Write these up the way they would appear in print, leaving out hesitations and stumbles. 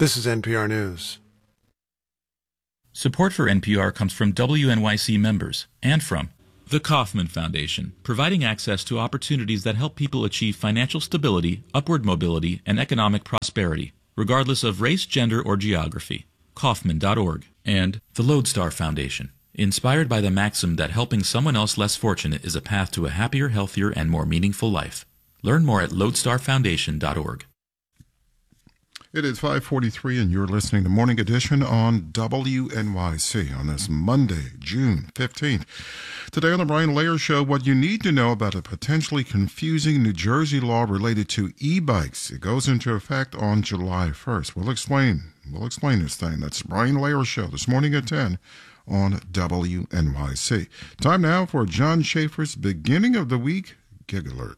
This is NPR News. Support for NPR comes from WNYC members and from the Kauffman Foundation, providing access to opportunities that help people achieve financial stability, upward mobility, and economic prosperity, regardless of race, gender, or geography. Kauffman.org. And the Lodestar Foundation, inspired by the maxim that helping someone else less fortunate is a path to a happier, healthier, and more meaningful life. Learn more at lodestarfoundation.org. It is 5:43, and you're listening to Morning Edition on WNYC on this Monday, June 15th. Today on the Brian Layer Show, what you need to know about a potentially confusing New Jersey law related to e-bikes. It goes into effect on July 1st. We'll explain this thing. That's the Brian Layer Show this morning at 10 on WNYC. Time now for John Schaefer's Beginning of the Week Gig Alert.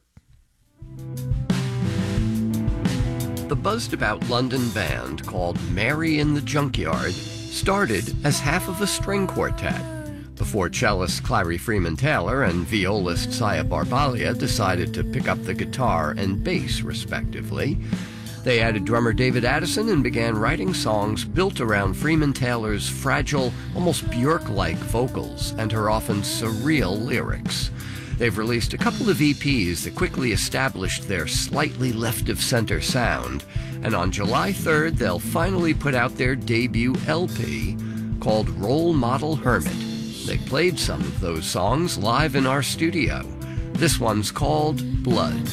The buzzed-about London band called Mary in the Junkyard started as half of a string quartet before cellist Clary Freeman Taylor and violist Saya Barbalia decided to pick up the guitar and bass, respectively. They added drummer David Addison and began writing songs built around Freeman Taylor's fragile, almost Björk-like vocals and her often surreal lyrics. They've released a couple of EPs that quickly established their slightly left-of-center sound, and on July 3rd, they'll finally put out their debut LP called Role Model Hermit. They played some of those songs live in our studio. This one's called Blood.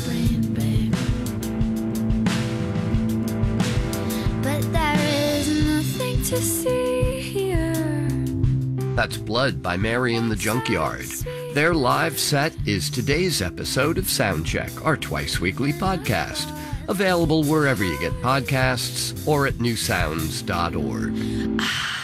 But there is nothing to see here. That's Blood by Mary in the Junkyard. Their live set is today's episode of Soundcheck, our twice-weekly podcast, available wherever you get podcasts or at newsounds.org.